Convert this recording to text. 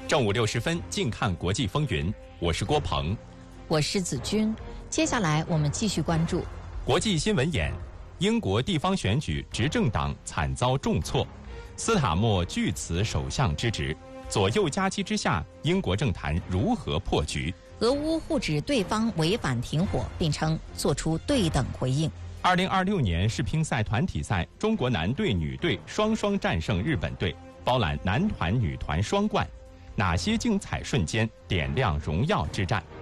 正午60分，近看国际风云。我是郭鹏， 我是子君。接下来我们继续关注国际新闻眼：英国地方选举，执政党惨遭重挫，斯塔默拒辞首相之职。左右夹击之下，英国政坛如何破局？ 俄乌互指对方违反停火，并称做出对等回应。 2026年世乒赛团体赛，中国男队、女队双双战胜日本队，包揽男团、女团双冠。哪些精彩瞬间点亮荣耀之战？